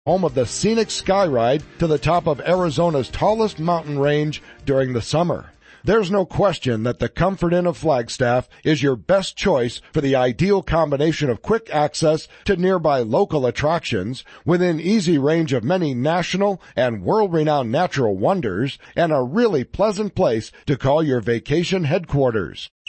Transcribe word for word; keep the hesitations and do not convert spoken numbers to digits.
home of the scenic sky ride to the top of Arizona's tallest mountain range during the summer. There's no question that the Comfort Inn of Flagstaff is your best choice for the ideal combination of quick access to nearby local attractions, within easy range of many national and world-renowned natural wonders, and a really pleasant place to call your vacation headquarters.